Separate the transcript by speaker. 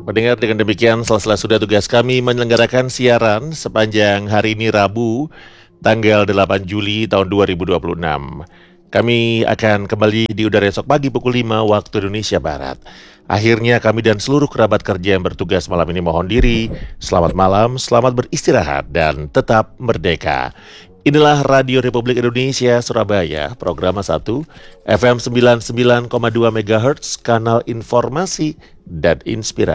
Speaker 1: Pendengar, dengan demikian selesai sudah tugas kami menyelenggarakan siaran sepanjang hari ini Rabu, tanggal 8 Juli tahun 2026. Kami akan kembali di udara esok pagi pukul 5 waktu Indonesia Barat. Akhirnya kami dan seluruh kerabat kerja yang bertugas malam ini mohon diri. Selamat malam, selamat beristirahat, dan tetap merdeka. Inilah Radio Republik Indonesia Surabaya, program 1, FM 99,2 MHz, kanal informasi dan inspirasi.